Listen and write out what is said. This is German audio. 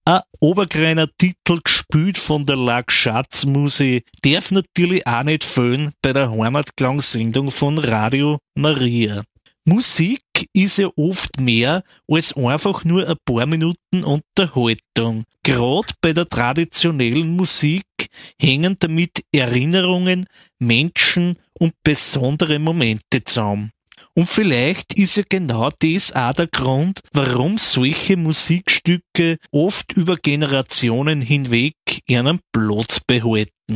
Ein oberkleiner Titel gespielt von der Lack-Schatz-Musik darf natürlich auch nicht fehlen bei der Heimatklangsendung von Radio Maria. Musik ist ja oft mehr als einfach nur ein paar Minuten Unterhaltung. Gerade bei der traditionellen Musik hängen damit Erinnerungen, Menschen und besondere Momente zusammen. Und vielleicht ist ja genau das auch der Grund, warum solche Musikstücke oft über Generationen hinweg ihren Platz behalten.